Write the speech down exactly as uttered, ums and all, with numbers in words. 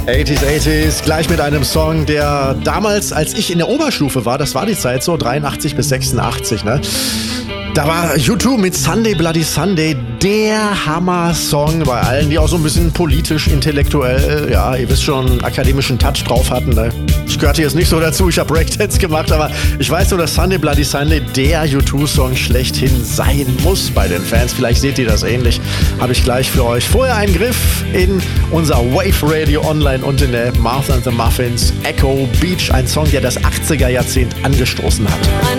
achtziger, achtziger, gleich mit einem Song, der damals, als ich in der Oberstufe war, das war die Zeit so, dreiundachtzig bis sechsundachtzig, ne? Da war U zwei mit Sunday Bloody Sunday der Hammer-Song bei allen, die auch so ein bisschen politisch, intellektuell, ja, ihr wisst schon, akademischen Touch drauf hatten. Ne? Ich gehörte jetzt nicht so dazu, ich habe Breakdance gemacht, aber ich weiß so, dass Sunday Bloody Sunday der U zwei Song schlechthin sein muss bei den Fans. Vielleicht seht ihr das ähnlich, habe ich gleich für euch. Vorher ein Griff in unser Wave Radio Online und in der Martha and the Muffins Echo Beach, ein Song, der das achtziger Jahrzehnt angestoßen hat.